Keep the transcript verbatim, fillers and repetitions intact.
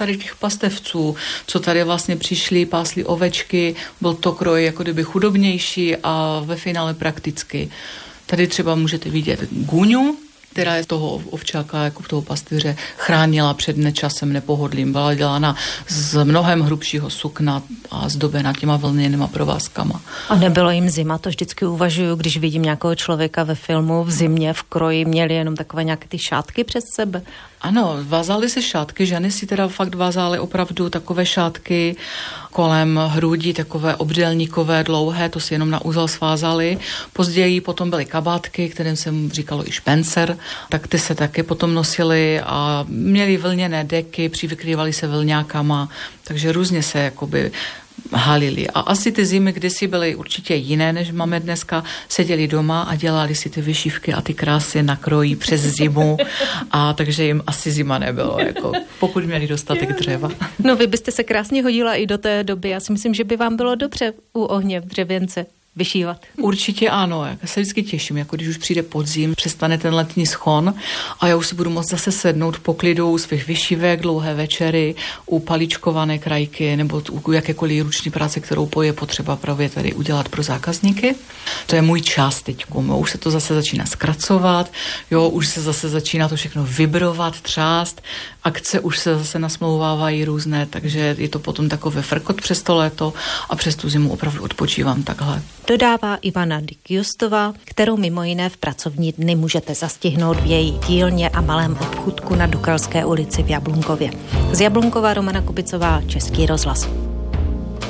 tady těch pastevců, co tady vlastně přišli, pásli ovečky, byl to kroj jako kdyby chudobnější a ve finále prakticky. Tady třeba můžete vidět Guňu, která je toho ovčáka, jako toho pastýře, chránila před nečasem nepohodlím. Byla dělána z mnohem hrubšího sukna a zdobena těma vlněnýma provázkama. A nebylo jim zima? To vždycky uvažuju, když vidím nějakého člověka ve filmu v zimě, v kroji, měli jenom takové nějaké ty šátky přes sebe. Ano, vázaly se šátky, ženy si teda fakt vázaly opravdu takové šátky kolem hrudí, takové obdélníkové, dlouhé, to si jenom na úzel svázali. Později potom byly kabátky, kterým se říkalo i špencer, tak ty se také potom nosily a měly vlněné deky, přivykrývaly se vlňákama, takže různě se jakoby halili. A asi ty zimy kdysi byly určitě jiné, než máme dneska. Seděli doma a dělali si ty vyšívky a ty krásy na kroji přes zimu. A takže jim asi zima nebylo, jako pokud měli dostatek dřeva. No vy byste se krásně hodila i do té doby. Já si myslím, že by vám bylo dobře u ohně v dřevěnce vyšívat. Určitě ano, já se vždycky těším, jako když už přijde podzim, přestane ten letní schon a já už si budu moct zase sednout v poklidu u svých vyšívek, dlouhé večery, u paličkované krajky nebo u jakékoliv ruční práce, kterou je potřeba právě tady udělat pro zákazníky. To je můj čas teďku, už se to zase začíná zkracovat, jo, už se zase začíná to všechno vibrovat, třást, akce už se zase nasmlouvávají různé, takže je to potom takové frkot přes to léto a přes tu zimu opravdu odpočívám takhle. Dodává Ivana Dyk-Justová, kterou mimo jiné v pracovní dny můžete zastihnout v její dílně a malém obchůdku na Dukalské ulici v Jablunkově. Z Jablunkova Romana Kubicová, Český rozhlas.